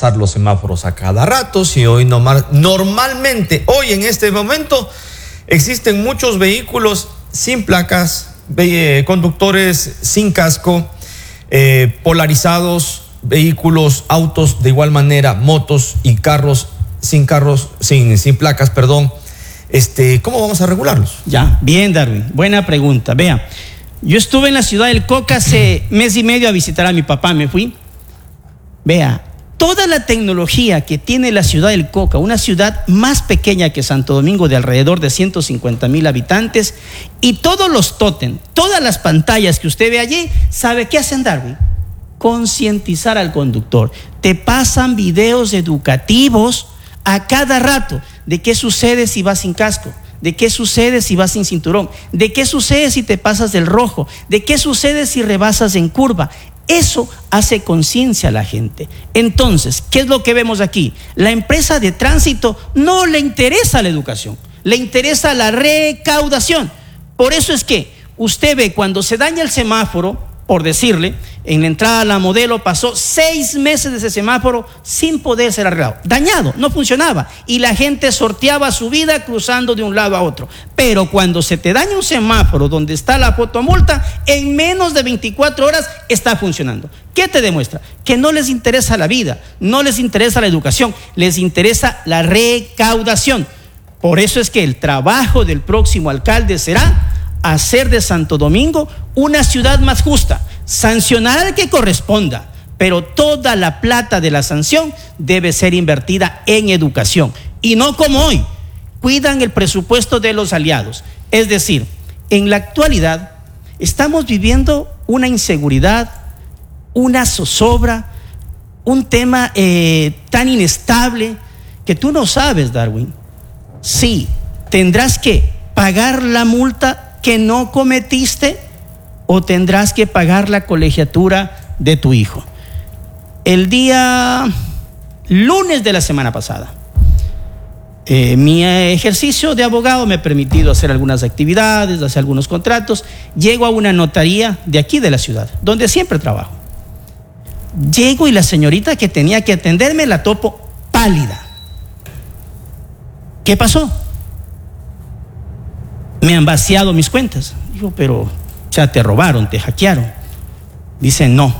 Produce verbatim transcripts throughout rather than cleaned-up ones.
pasar los semáforos a cada rato, si hoy no mar... normalmente, hoy en este momento, existen muchos vehículos sin placas, eh, conductores sin casco, eh, polarizados, vehículos, autos de igual manera, motos y carros sin carros, sin, sin placas, perdón. Este, ¿cómo vamos a regularlos? Ya, bien, Darwin, buena pregunta. Vea, yo estuve en la ciudad del Coca hace mes y medio a visitar a mi papá, me fui. Vea, toda la tecnología que tiene la ciudad del Coca, una ciudad más pequeña que Santo Domingo, de alrededor de ciento cincuenta mil habitantes, y todos los tótem, todas las pantallas que usted ve allí, ¿sabe qué hacen, Darwin? Concientizar al conductor. Te pasan videos educativos a cada rato de qué sucede si vas sin casco, de qué sucede si vas sin cinturón, de qué sucede si te pasas del rojo, de qué sucede si rebasas en curva. Eso hace conciencia a la gente. Entonces, ¿qué es lo que vemos aquí? La empresa de tránsito no le interesa la educación, le interesa la recaudación. Por eso es que usted ve cuando se daña el semáforo, por decirle, en la entrada a la Modelo pasó seis meses de ese semáforo sin poder ser arreglado, dañado, no funcionaba, y la gente sorteaba su vida cruzando de un lado a otro. Pero cuando se te daña un semáforo donde está la fotomulta, en menos de veinticuatro horas está funcionando. ¿Qué te demuestra? Que no les interesa la vida, no les interesa la educación, les interesa la recaudación. Por eso es que el trabajo del próximo alcalde será hacer de Santo Domingo una ciudad más justa, sancionar al que corresponda, pero toda la plata de la sanción debe ser invertida en educación, y no como hoy, cuidan el presupuesto de los aliados. Es decir, en la actualidad estamos viviendo una inseguridad, una zozobra, un tema eh, tan inestable que tú no sabes, Darwin, si tendrás que pagar la multa que no cometiste o tendrás que pagar la colegiatura de tu hijo. El día lunes de la semana pasada, eh, mi ejercicio de abogado me ha permitido hacer algunas actividades, hacer algunos contratos. Llego a una notaría de aquí de la ciudad, donde siempre trabajo. Llego y la señorita que tenía que atenderme la topo pálida. ¿Qué pasó? Me han vaciado mis cuentas. Digo, pero, o sea, te robaron, te hackearon. Dicen, no.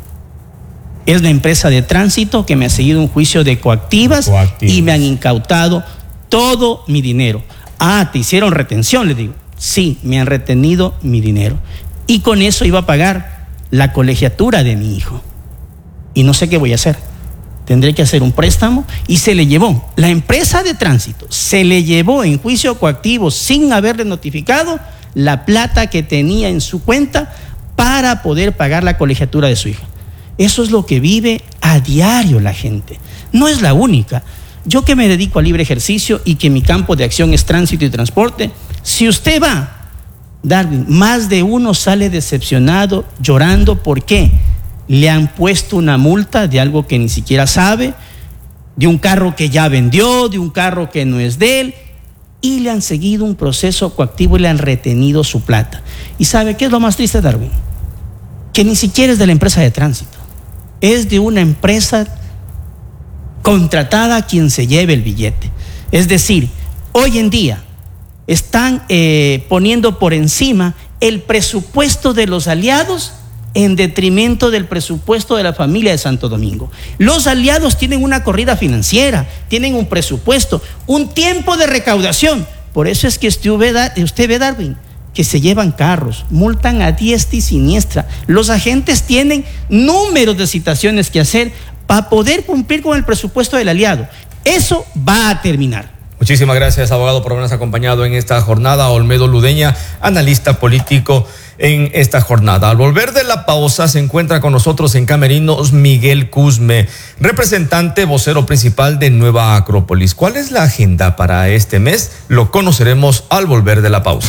Es la empresa de tránsito que me ha seguido un juicio de coactivas, coactivas y me han incautado todo mi dinero. Ah, ¿te hicieron retención? Le digo, sí, me han retenido mi dinero. Y con eso iba a pagar la colegiatura de mi hijo. Y no sé qué voy a hacer. Tendré que hacer un préstamo, y se le llevó, la empresa de tránsito se le llevó en juicio coactivo sin haberle notificado la plata que tenía en su cuenta para poder pagar la colegiatura de su hija. Eso es lo que vive a diario la gente. No es la única. Yo que me dedico al libre ejercicio y que mi campo de acción es tránsito y transporte, si usted va, Darwin, más de uno sale decepcionado, llorando. ¿Por qué? Le han puesto una multa de algo que ni siquiera sabe, de un carro que ya vendió, de un carro que no es de él, y le han seguido un proceso coactivo y le han retenido su plata. ¿Y sabe qué es lo más triste, Darwin? Que ni siquiera es de la empresa de tránsito, es de una empresa contratada a quien se lleve el billete. Es decir, hoy en día están eh, poniendo por encima el presupuesto de los aliados en detrimento del presupuesto de la familia de Santo Domingo. Los aliados tienen una corrida financiera, tienen un presupuesto, un tiempo de recaudación. Por eso es que usted ve, usted ve, Darwin, que se llevan carros, multan a diestra y siniestra. Los agentes tienen números de citaciones que hacer para poder cumplir con el presupuesto del aliado. Eso va a terminar. Muchísimas gracias, abogado, por habernos acompañado en esta jornada. Olmedo Ludeña, analista político en esta jornada. Al volver de la pausa, se encuentra con nosotros en Camerinos Miguel Cusme, representante vocero principal de Nueva Acrópolis. ¿Cuál es la agenda para este mes? Lo conoceremos al volver de la pausa.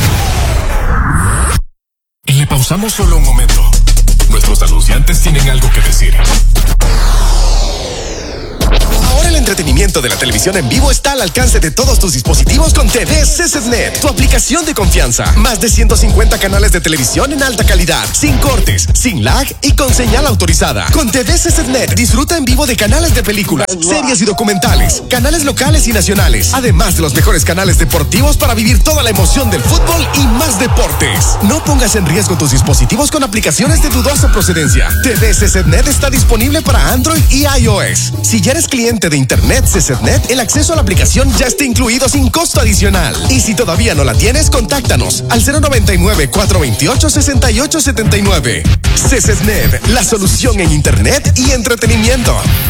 Le pausamos solo un momento. Nuestros anunciantes tienen algo que decir. Ahora el entretenimiento entretenimiento de la televisión en vivo está al alcance de todos tus dispositivos con T V C Z N E T, tu aplicación de confianza. Más de ciento cincuenta canales de televisión en alta calidad, sin cortes, sin lag y con señal autorizada. Con T V C Z N E T disfruta en vivo de canales de películas, series y documentales, canales locales y nacionales, además de los mejores canales deportivos para vivir toda la emoción del fútbol y más deportes. No pongas en riesgo tus dispositivos con aplicaciones de dudosa procedencia. T V C Z N E T está disponible para Android y iOS. Si ya eres cliente de Internet C Z N E T, el acceso a la aplicación ya está incluido sin costo adicional. Y si todavía no la tienes, contáctanos al cero noventa y nueve, cuatrocientos veintiocho, sesenta y ocho setenta y nueve. C Z N E T, la solución en Internet y entretenimiento.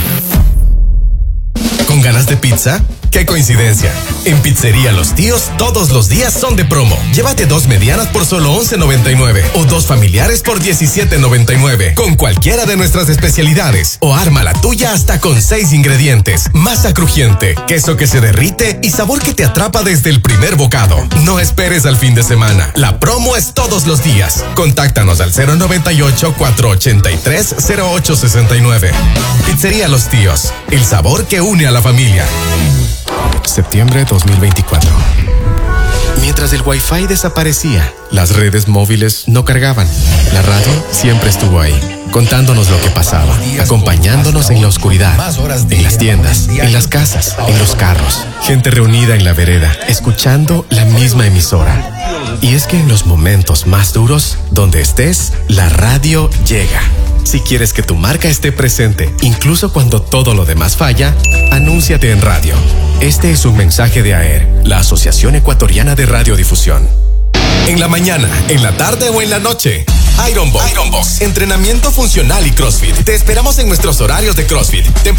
¿Con ganas de pizza? ¡Qué coincidencia! En Pizzería Los Tíos, todos los días son de promo. Llévate dos medianas por solo once noventa y nueve o dos familiares por diecisiete noventa y nueve con cualquiera de nuestras especialidades. O arma la tuya hasta con seis ingredientes. Masa crujiente, queso que se derrite y sabor que te atrapa desde el primer bocado. No esperes al fin de semana. La promo es todos los días. Contáctanos al cero noventa y ocho, cuatrocientos ochenta y tres, cero ocho sesenta y nueve. Pizzería Los Tíos, el sabor que une a la familia. Septiembre dos mil veinticuatro. Mientras el Wi-Fi desaparecía, las redes móviles no cargaban. La radio siempre estuvo ahí, contándonos lo que pasaba, acompañándonos en la oscuridad, en las tiendas, en las casas, en los carros. Gente reunida en la vereda, escuchando la misma emisora. Y es que en los momentos más duros, donde estés, la radio llega. Si quieres que tu marca esté presente, incluso cuando todo lo demás falla, anúnciate en radio. Este es un mensaje de A E R, la Asociación Ecuatoriana de Radiodifusión. En la mañana, en la tarde o en la noche. Ironbox. Ironbox. Entrenamiento funcional y CrossFit. Te esperamos en nuestros horarios de CrossFit.